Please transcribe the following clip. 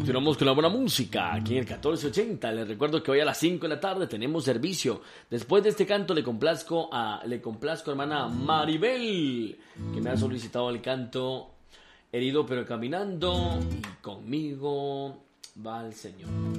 Continuamos con la buena música aquí en el 1480. Les recuerdo que hoy a las 5 de la tarde tenemos servicio. Después de este canto le complazco a hermana Maribel, que me ha solicitado el canto Herido pero caminando, y conmigo va el Señor.